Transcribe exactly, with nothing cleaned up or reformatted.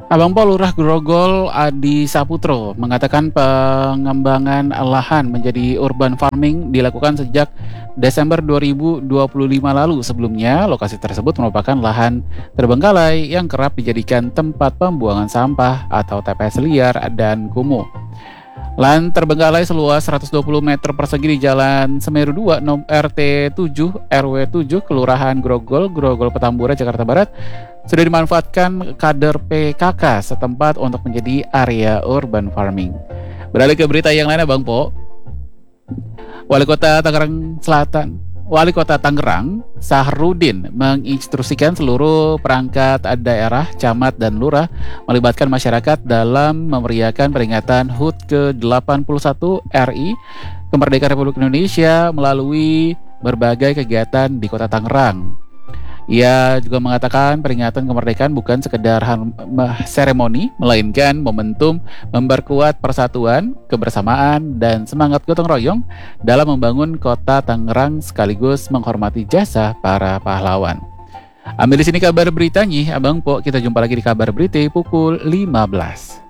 Abang Po Lurah Grogol Adi Saputro mengatakan pengembangan lahan menjadi urban farming dilakukan sejak Desember dua ribu dua puluh lima lalu. Sebelumnya, lokasi tersebut merupakan lahan terbengkalai yang kerap dijadikan tempat pembuangan sampah atau T P S liar dan kumuh. Lahan terbengkalai seluas seratus dua puluh meter persegi di Jalan Semeru dua, nom R T tujuh, R W tujuh, Kelurahan Grogol, Grogol Petamburan, Jakarta Barat, sudah dimanfaatkan kader P K K setempat untuk menjadi area urban farming. Beralih ke berita yang lainnya, Bang Po. Wali Kota Tangerang Selatan, Wali Kota Tangerang, Sahrudin, menginstruksikan seluruh perangkat daerah, camat, dan lurah melibatkan masyarakat dalam memeriahkan peringatan H U T ke delapan puluh satu R I, Kemerdekaan Republik Indonesia, melalui berbagai kegiatan di Kota Tangerang. Ia juga mengatakan peringatan kemerdekaan bukan sekedar seremoni, melainkan momentum memperkuat persatuan, kebersamaan, dan semangat gotong royong dalam membangun kota Tangerang sekaligus menghormati jasa para pahlawan. Ambil di sini kabar beritanya, Abang Po. Kita jumpa lagi di kabar berita pukul lima belas.